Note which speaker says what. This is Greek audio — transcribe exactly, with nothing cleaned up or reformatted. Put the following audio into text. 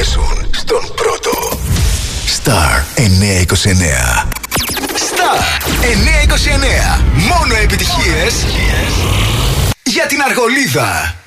Speaker 1: παίζουν στον πρώτο. Star εννιακόσια είκοσι εννέα. Star εννιακόσια είκοσι εννέα. Μόνο επιτυχίες για την Αργολίδα.